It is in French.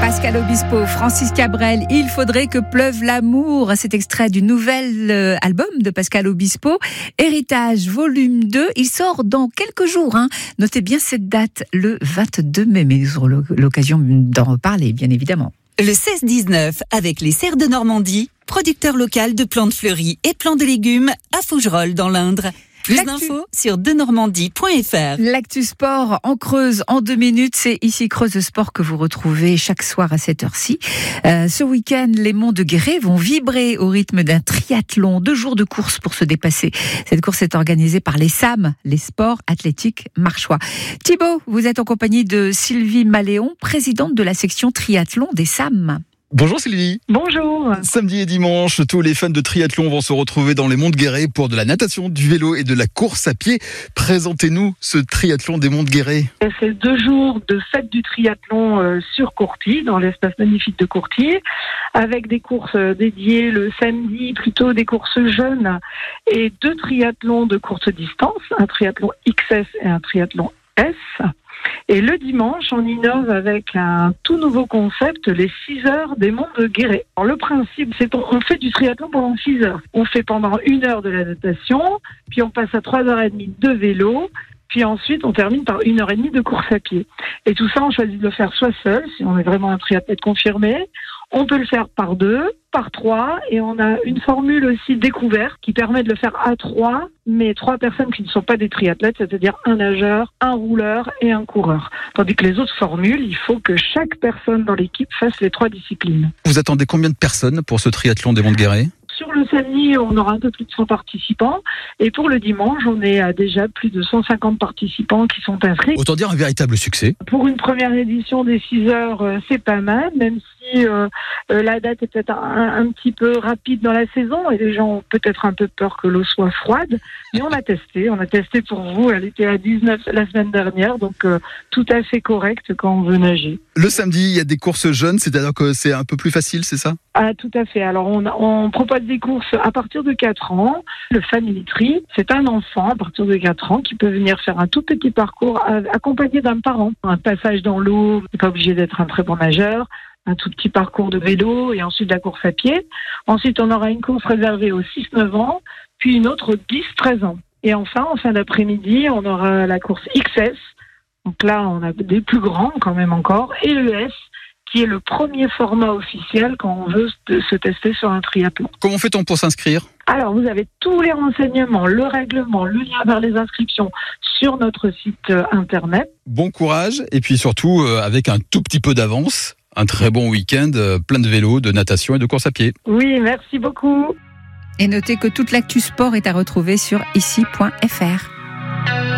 Pascal Obispo, Francis Cabrel, Il faudrait que pleuve l'amour. Cet extrait du nouvel album de Pascal Obispo, Héritage volume 2. Il sort dans quelques jours. Notez bien cette date, le 22 mai. Mais nous aurons l'occasion d'en reparler, bien évidemment. Le 16-19, avec les Serres de Normandie, producteur local de plantes fleuries et plants de légumes à Fougerolles dans l'Indre. Plus d'infos sur denormandie.fr. L'actu sport en Creuse en 2 minutes. C'est ici Creuse Sport que vous retrouvez chaque soir à cette heure-ci. Ce week-end, les monts de Guéret vont vibrer au rythme d'un triathlon. 2 jours de course pour se dépasser. Cette course est organisée par les SAM, les sports athlétiques marchois. Thibaut, vous êtes en compagnie de Sylvie Maléon, présidente de la section triathlon des SAM. Bonjour Sylvie. Bonjour. Samedi et dimanche, tous les fans de triathlon vont se retrouver dans les monts de Guéret pour de la natation, du vélo et de la course à pied. Présentez-nous ce triathlon des monts de Guéret. C'est 2 jours de fête du triathlon sur Courtille, dans l'espace magnifique de Courtille, avec des courses dédiées le samedi, plutôt des courses jeunes, et 2 triathlons de courte distance, un triathlon XS et un triathlon S. Et le dimanche, on innove avec un tout nouveau concept, les 6 heures des monts de Guéret. Alors, le principe, c'est qu'on fait du triathlon pendant 6 heures. On fait pendant 1 heure de la natation, puis on passe à 3h30 de vélo, puis ensuite on termine par 1h30 de course à pied. Et tout ça, on choisit de le faire soit seul, si on est vraiment un triathlète confirmé. On peut le faire par 2, par 3, et on a une formule aussi découverte qui permet de le faire à 3, mais 3 personnes qui ne sont pas des triathlètes, c'est-à-dire un nageur, un rouleur et un coureur. Tandis que les autres formules, il faut que chaque personne dans l'équipe fasse les 3 disciplines. Vous attendez combien de personnes pour ce triathlon des monts de Guéret ? Sur le samedi, on aura un peu plus de 100 participants. Et pour le dimanche, on est à déjà plus de 150 participants qui sont inscrits. Autant dire un véritable succès. Pour une première édition des 6 heures, c'est pas mal, même si la date est peut-être un petit peu rapide dans la saison et les gens ont peut-être un peu peur que l'eau soit froide. Mais on a testé pour vous. Elle était à 19 la semaine dernière, donc tout à fait correct quand on veut nager. Le samedi, il y a des courses jeunes, c'est-à-dire que c'est un peu plus facile, c'est ça ? Ah, tout à fait. Alors, on propose des courses à partir de 4 ans. Le Family Tri, c'est un enfant à partir de 4 ans qui peut venir faire un tout petit parcours accompagné d'un parent. Un passage dans l'eau, c'est pas obligé d'être un très bon nageur. Un tout petit parcours de vélo et ensuite la course à pied. Ensuite, on aura une course réservée aux 6-9 ans, puis une autre aux 10-13 ans. Et enfin, en fin d'après-midi, on aura la course XS. Donc là, on a des plus grands quand même encore. Et le S, qui est le premier format officiel quand on veut se tester sur un triathlon. Comment fait-on pour s'inscrire ? Alors, vous avez tous les renseignements, le règlement, le lien vers les inscriptions sur notre site internet. Bon courage et puis surtout avec un tout petit peu d'avance, un très bon week-end plein de vélo, de natation et de course à pied. Oui, merci beaucoup. Et notez que toute l'actu sport est à retrouver sur ici.fr.